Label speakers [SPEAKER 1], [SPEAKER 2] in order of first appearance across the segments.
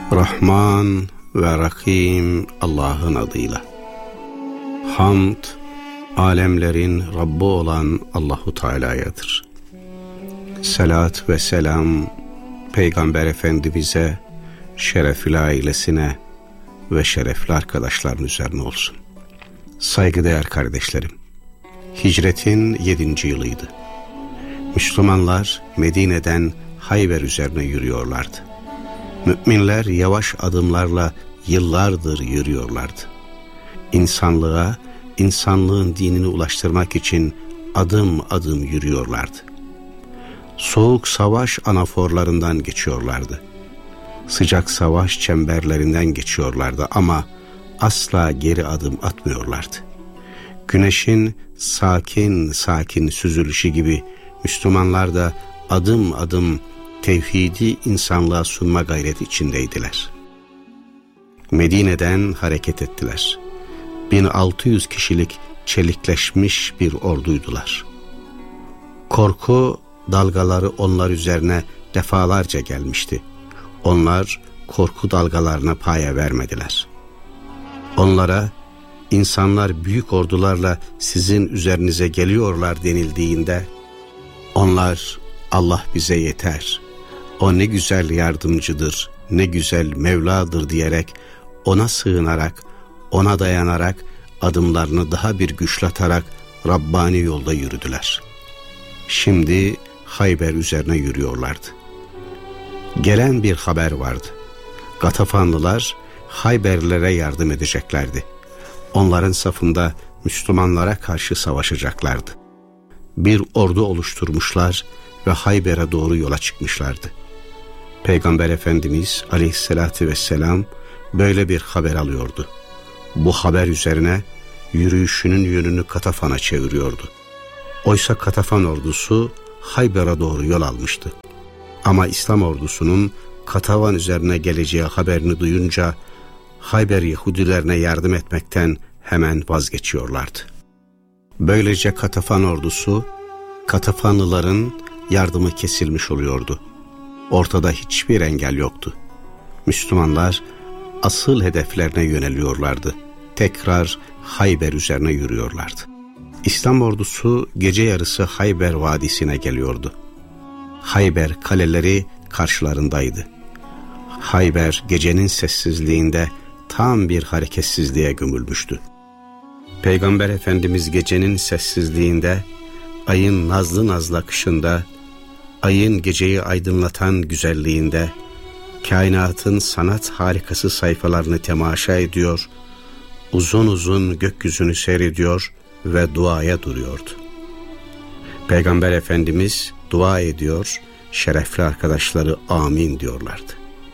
[SPEAKER 1] Rahman ve Rahim Allah'ın adıyla. Hamd, alemlerin Rabbi olan Allahu Teala'yadır. Salat ve selam Peygamber Efendimiz'e, şerefli ailesine ve şerefli arkadaşların üzerine olsun. Saygıdeğer kardeşlerim, hicretin 7. yılıydı. Müslümanlar Medine'den Hayber üzerine yürüyorlardı. Müminler yavaş adımlarla yıllardır yürüyorlardı. İnsanlığa, insanlığın dinini ulaştırmak için adım adım yürüyorlardı. Soğuk savaş anaforlarından geçiyorlardı. Sıcak savaş çemberlerinden geçiyorlardı ama asla geri adım atmıyorlardı. Güneşin sakin sakin süzülüşü gibi Müslümanlar da adım adım tevhidi insanlığa sunma gayreti içindeydiler. Medine'den hareket ettiler. 1600 kişilik çelikleşmiş bir orduydular. Korku dalgaları onlar üzerine defalarca gelmişti. Onlar korku dalgalarına paya vermediler. Onlara insanlar büyük ordularla sizin üzerinize geliyorlar denildiğinde onlar Allah bize yeter, o ne güzel yardımcıdır, ne güzel Mevladır diyerek ona sığınarak, ona dayanarak adımlarını daha bir güçlatarak Rabbani yolda yürüdüler. Şimdi Hayber üzerine yürüyorlardı. Gelen bir haber vardı. Gatafanlılar Hayberlilere yardım edeceklerdi. Onların safında Müslümanlara karşı savaşacaklardı. Bir ordu oluşturmuşlar ve Hayber'e doğru yola çıkmışlardı. Peygamber Efendimiz Aleyhisselatü Vesselam böyle bir haber alıyordu. Bu haber üzerine yürüyüşünün yönünü Katafan'a çeviriyordu. Oysa Katafan ordusu Hayber'e doğru yol almıştı. Ama İslam ordusunun Katafan üzerine geleceği haberini duyunca Hayber Yahudilerine yardım etmekten hemen vazgeçiyorlardı. Böylece Katafan ordusu, Katafanlıların yardımı kesilmiş oluyordu. Ortada hiçbir engel yoktu. Müslümanlar asıl hedeflerine yöneliyorlardı. Tekrar Hayber üzerine yürüyorlardı. İslam ordusu gece yarısı Hayber Vadisi'ne geliyordu. Hayber kaleleri karşılarındaydı. Hayber gecenin sessizliğinde tam bir hareketsizliğe gömülmüştü. Peygamber Efendimiz gecenin sessizliğinde, ayın nazlı nazlı akışında, ayın geceyi aydınlatan güzelliğinde, kainatın sanat harikası sayfalarını temaşa ediyor, uzun uzun gökyüzünü seyrediyor ve duaya duruyordu. Peygamber Efendimiz dua ediyor, şerefli arkadaşları amin diyorlardı.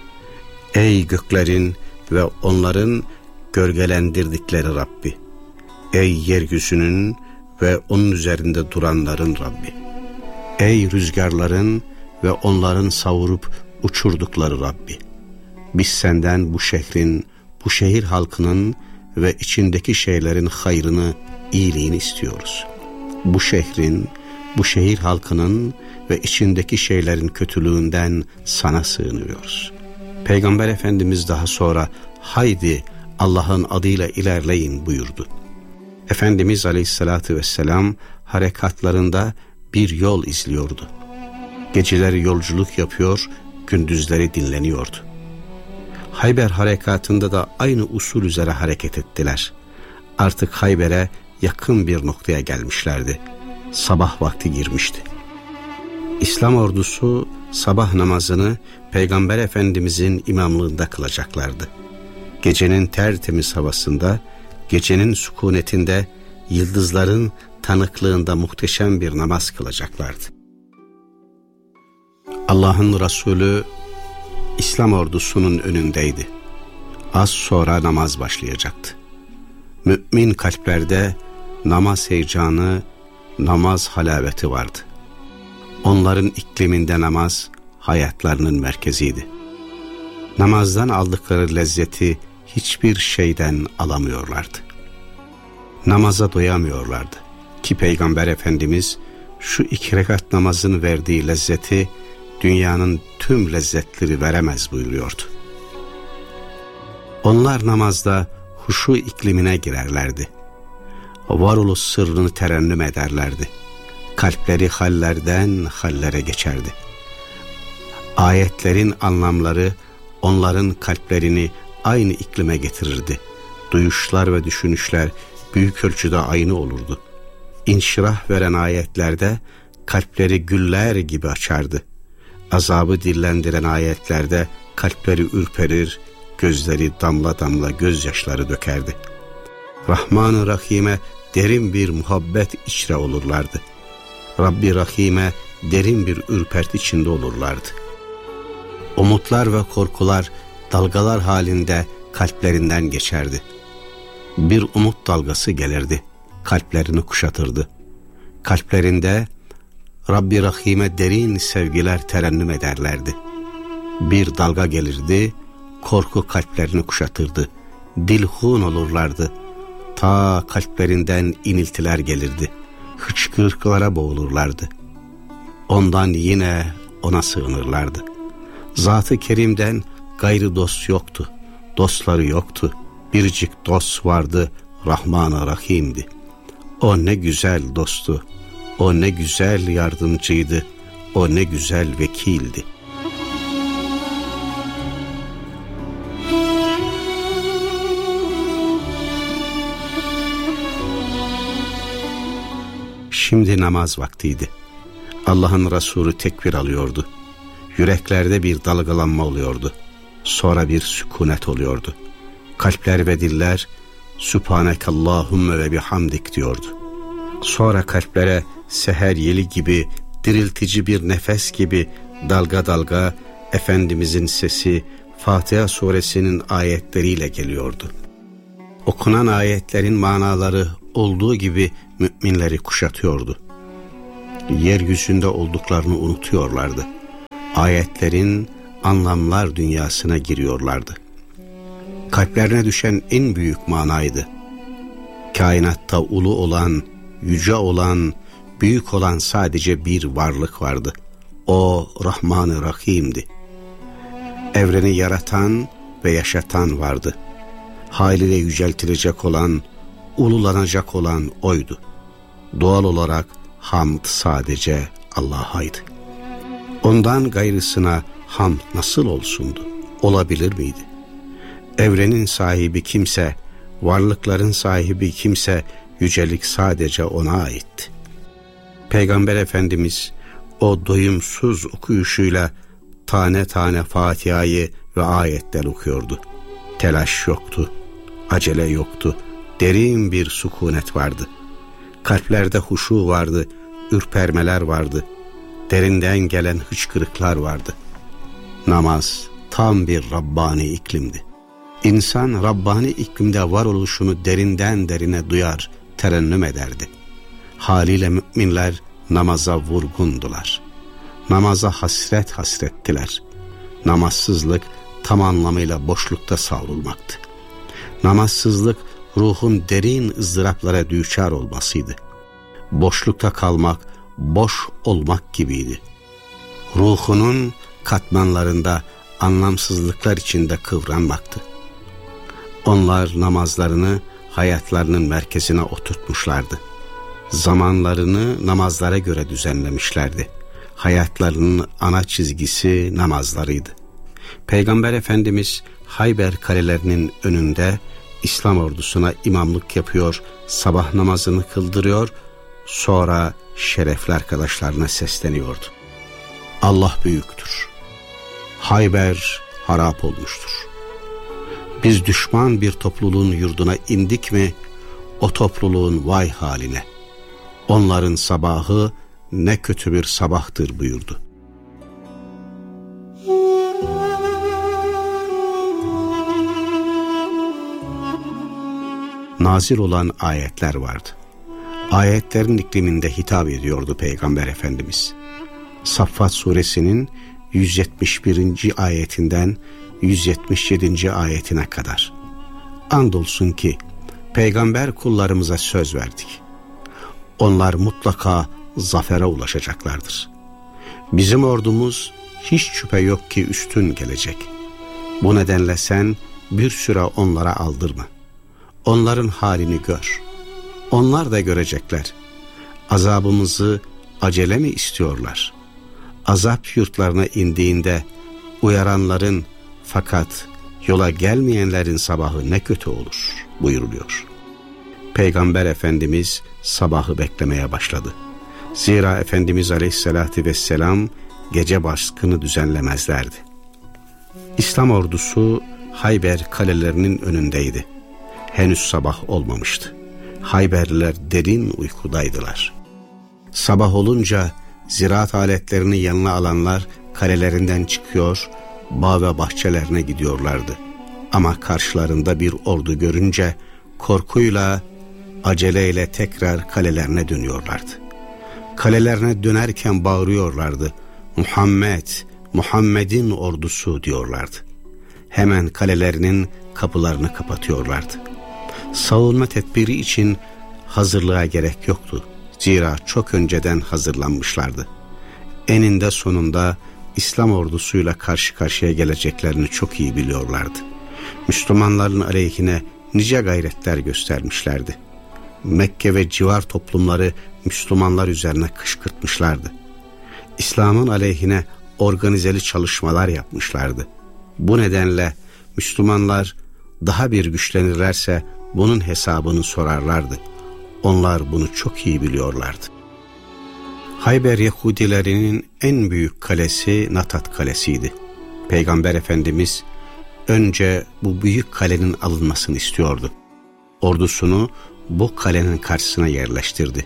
[SPEAKER 1] Ey göklerin ve onların gölgelendirdikleri Rabbi! Ey yeryüzünün ve onun üzerinde duranların Rabbi! Ey rüzgarların ve onların savurup uçurdukları Rabbi! Biz senden bu şehrin, bu şehir halkının ve içindeki şeylerin hayrını, iyiliğini istiyoruz. Bu şehrin, bu şehir halkının ve içindeki şeylerin kötülüğünden sana sığınıyoruz. Peygamber Efendimiz daha sonra haydi Allah'ın adıyla ilerleyin buyurdu. Efendimiz Aleyhisselatü Vesselam harekatlarında bir yol izliyordu. Geceleri yolculuk yapıyor, gündüzleri dinleniyordu. Hayber harekatında da aynı usul üzere hareket ettiler. Artık Hayber'e yakın bir noktaya gelmişlerdi. Sabah vakti girmişti. İslam ordusu sabah namazını Peygamber Efendimizin imamlığında kılacaklardı. Gecenin tertemiz havasında, gecenin sükunetinde, yıldızların tanıklığında muhteşem bir namaz kılacaklardı. Allah'ın Resulü İslam ordusunun önündeydi. Az sonra namaz başlayacaktı. Mümin kalplerde namaz heyecanı, namaz halaveti vardı. Onların ikliminde namaz hayatlarının merkeziydi. Namazdan aldıkları lezzeti hiçbir şeyden alamıyorlardı. Namaza doyamıyorlardı ki Peygamber Efendimiz şu 2 rekat namazın verdiği lezzeti dünyanın tüm lezzetleri veremez buyuruyordu. Onlar namazda huşu iklimine girerlerdi. Varoluş sırrını terennüm ederlerdi. Kalpleri hallerden hallere geçerdi. Ayetlerin anlamları onların kalplerini aynı iklime getirirdi. Duyuşlar ve düşünüşler büyük ölçüde aynı olurdu. İnşirah veren ayetlerde kalpleri güller gibi açardı. Azabı dillendiren ayetlerde kalpleri ürperir, gözleri damla damla gözyaşları dökerdi. Rahman-ı Rahim'e derin bir muhabbet içre olurlardı. Rabbi Rahim'e derin bir ürperti içinde olurlardı. Umutlar ve korkular dalgalar halinde kalplerinden geçerdi. Bir umut dalgası gelirdi, kalplerini kuşatırdı. Kalplerinde Rabbi Rahim'e derin sevgiler terennüm ederlerdi. Bir dalga gelirdi, korku kalplerini kuşatırdı. Dilhun olurlardı. Ta kalplerinden iniltiler gelirdi. Hıçkırıklara boğulurlardı. Ondan yine ona sığınırlardı. Zat-ı Kerim'den gayrı dost yoktu. Dostları yoktu. Biricik dost vardı, Rahman-ı Rahim'di. O ne güzel dostu, o ne güzel yardımcıydı, o ne güzel vekildi. Şimdi namaz vaktiydi. Allah'ın Resulü tekbir alıyordu. Yüreklerde bir dalgalanma oluyordu. Sonra bir sükunet oluyordu. Kalpler ve diller Sübhanekallahümme ve bihamdik diyordu. Sonra kalplere seher yeli gibi, diriltici bir nefes gibi dalga dalga Efendimizin sesi Fatiha suresinin ayetleriyle geliyordu. Okunan ayetlerin manaları olduğu gibi müminleri kuşatıyordu. Yeryüzünde olduklarını unutuyorlardı. Ayetlerin anlamlar dünyasına giriyorlardı. Kalplerine düşen en büyük manaydı. Kainatta ulu olan, yüce olan, büyük olan sadece bir varlık vardı. O Rahman-ı Rahim'di. Evreni yaratan ve yaşatan vardı. Haliyle yüceltilecek olan, ululanacak olan oydu. Doğal olarak hamd sadece Allah'aydı. Ondan gayrısına hamd nasıl olsundu? Olabilir miydi? Evrenin sahibi kimse, varlıkların sahibi kimse, yücelik sadece ona aitti. Peygamber Efendimiz o doyumsuz okuyuşuyla tane tane Fatiha'yı ve ayetler okuyordu. Telaş yoktu, acele yoktu, derin bir sükunet vardı. Kalplerde huşu vardı, ürpermeler vardı, derinden gelen hıçkırıklar vardı. Namaz tam bir Rabbani iklimdi. İnsan Rabbani iklimde varoluşunu derinden derine duyar, terennüm ederdi. Haliyle müminler namaza vurgundular. Namaza hasret hasrettiler. Namazsızlık tam anlamıyla boşlukta savrulmaktı. Namazsızlık ruhun derin ızdıraplara düçar olmasıydı. Boşlukta kalmak, boş olmak gibiydi. Ruhunun katmanlarında anlamsızlıklar içinde kıvranmaktı. Onlar namazlarını hayatlarının merkezine oturtmuşlardı. Zamanlarını namazlara göre düzenlemişlerdi. Hayatlarının ana çizgisi namazlarıydı. Peygamber Efendimiz Hayber kalelerinin önünde İslam ordusuna imamlık yapıyor, sabah namazını kıldırıyor, sonra şerefli arkadaşlarına sesleniyordu. Allah büyüktür. Hayber harap olmuştur. Biz düşman bir topluluğun yurduna indik mi, o topluluğun vay haline. Onların sabahı ne kötü bir sabahtır buyurdu. Nazil olan ayetler vardı. Ayetlerin ikliminde hitap ediyordu Peygamber Efendimiz. Saffat suresinin 171. ayetinden 177. ayetine kadar. Andolsun ki peygamber kullarımıza söz verdik. Onlar mutlaka zafere ulaşacaklardır. Bizim ordumuz hiç şüphe yok ki üstün gelecek. Bu nedenle sen bir süre onlara aldırma. Onların halini gör. Onlar da görecekler. Azabımızı acele mi istiyorlar? Azap yurtlarına indiğinde uyaranların fakat yola gelmeyenlerin sabahı ne kötü olur buyuruluyor. Peygamber Efendimiz sabahı beklemeye başladı. Zira Efendimiz Aleyhisselatü Vesselam gece baskını düzenlemezlerdi. İslam ordusu Hayber kalelerinin önündeydi. Henüz sabah olmamıştı. Hayberliler derin uykudaydılar. Sabah olunca ziraat aletlerini yanına alanlar kalelerinden çıkıyor, bağ ve bahçelerine gidiyorlardı. Ama karşılarında bir ordu görünce korkuyla, aceleyle tekrar kalelerine dönüyorlardı. Kalelerine dönerken bağırıyorlardı. Muhammed, Muhammed'in ordusu diyorlardı. Hemen kalelerinin kapılarını kapatıyorlardı. Savunma tedbiri için hazırlığa gerek yoktu. Zira çok önceden hazırlanmışlardı. Eninde sonunda İslam ordusuyla karşı karşıya geleceklerini çok iyi biliyorlardı. Müslümanların aleyhine nice gayretler göstermişlerdi. Mekke ve civar toplumları Müslümanlar üzerine kışkırtmışlardı. İslam'ın aleyhine organizeli çalışmalar yapmışlardı. Bu nedenle Müslümanlar daha bir güçlenirlerse bunun hesabını sorarlardı. Onlar bunu çok iyi biliyorlardı. Hayber Yahudilerinin en büyük kalesi Natat Kalesi'ydi. Peygamber Efendimiz önce bu büyük kalenin alınmasını istiyordu. Ordusunu bu kalenin karşısına yerleştirdi.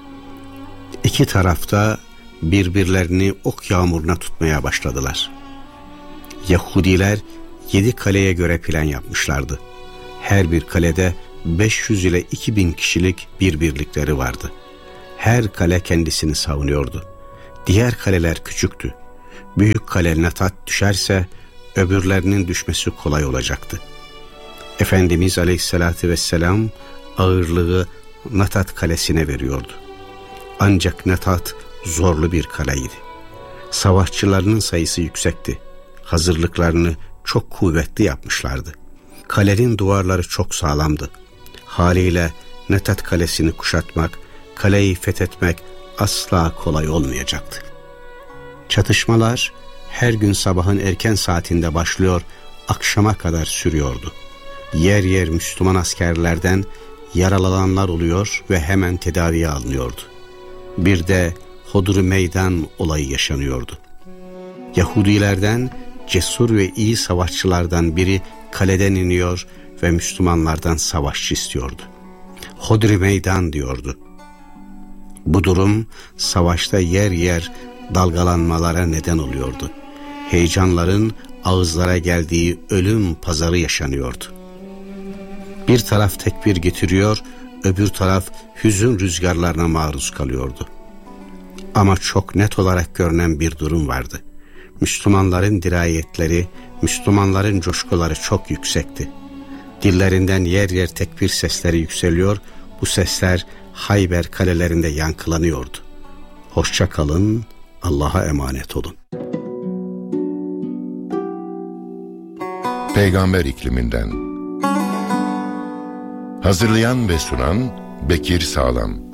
[SPEAKER 1] İki tarafta birbirlerini ok yağmuruna tutmaya başladılar. Yahudiler 7 kaleye göre plan yapmışlardı. Her bir kalede 500 ile 2000 kişilik bir birlikleri vardı. Her kale kendisini savunuyordu. Diğer kaleler küçüktü. Büyük kale Natat düşerse öbürlerinin düşmesi kolay olacaktı. Efendimiz Aleyhisselatü Vesselam ağırlığı Natat kalesine veriyordu. Ancak Natat zorlu bir kaleydi. Savaşçılarının sayısı yüksekti. Hazırlıklarını çok kuvvetli yapmışlardı. Kalenin duvarları çok sağlamdı. Haliyle Natat kalesini kuşatmak, kaleyi fethetmek asla kolay olmayacaktı. Çatışmalar her gün sabahın erken saatinde başlıyor, akşama kadar sürüyordu. Yer yer Müslüman askerlerden yaralananlar oluyor ve hemen tedaviye alınıyordu. Bir de Hodri Meydan olayı yaşanıyordu. Yahudilerden cesur ve iyi savaşçılardan biri kaleden iniyor ve Müslümanlardan savaşçı istiyordu. Hodri Meydan diyordu. Bu durum savaşta yer yer dalgalanmalara neden oluyordu. Heyecanların ağızlara geldiği ölüm pazarı yaşanıyordu. Bir taraf tekbir getiriyor, öbür taraf hüzün rüzgarlarına maruz kalıyordu. Ama çok net olarak görünen bir durum vardı. Müslümanların dirayetleri, Müslümanların coşkuları çok yüksekti. Dillerinden yer yer tekbir sesleri yükseliyor, bu sesler Hayber kalelerinde yankılanıyordu. Hoşça kalın, Allah'a emanet olun.
[SPEAKER 2] Peygamber ikliminden. Hazırlayan ve sunan Bekir Sağlam.